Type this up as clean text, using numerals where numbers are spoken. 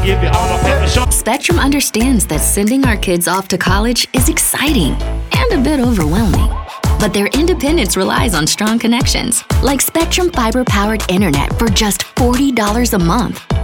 give you all my pepper. Spectrum understands that sending our kids off to college is exciting and a bit overwhelming. But their independence relies on strong connections, like Spectrum fiber-powered internet for just $40 a month.